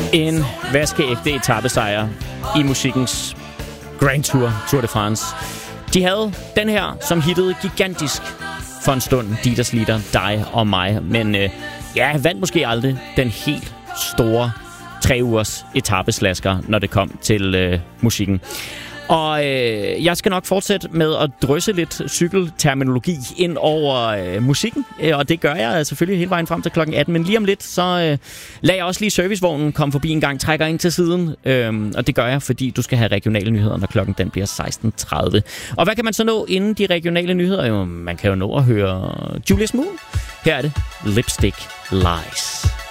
En vaskeægte etapesejr i musikkens Grand Tour, Tour de France. De havde den her, som hittede gigantisk for en stund, Dieters Lieder, dig og mig. Men vandt måske aldrig den helt store 3 ugers etapeslasker, når det kom til musikken. Og jeg skal nok fortsætte med at drysse lidt cykelterminologi ind over musikken, og det gør jeg selvfølgelig hele vejen frem til klokken 18. Men lige om lidt, så lader jeg også lige servicevognen komme forbi en gang, trækker ind til siden, og det gør jeg, fordi du skal have regionale nyheder, når klokken den bliver 16.30. Og hvad kan man så nå inden de regionale nyheder? Jo, man kan jo nå at høre Julius Moon. Her er det Lipstick Lies.